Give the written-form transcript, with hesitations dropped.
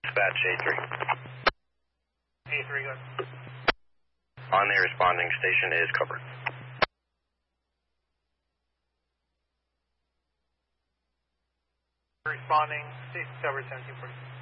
Dispatch A3. A3, go ahead. On the responding station is covered. Responding, station covered 1740.